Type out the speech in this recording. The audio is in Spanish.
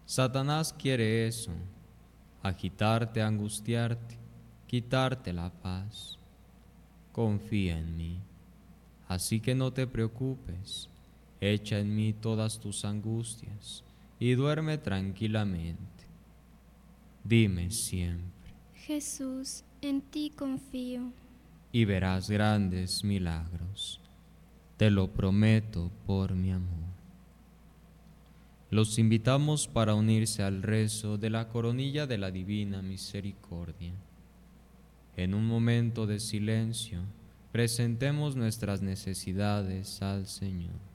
Satanás quiere eso, agitarte, angustiarte, quitarte la paz. Confía en mí, así que no te preocupes, echa en mí todas tus angustias y duerme tranquilamente. Dime siempre, Jesús, en ti confío. y verás grandes milagros. Te lo prometo por mi amor. Los invitamos para unirse al rezo de la coronilla de la Divina Misericordia. En un momento de silencio, presentemos nuestras necesidades al Señor.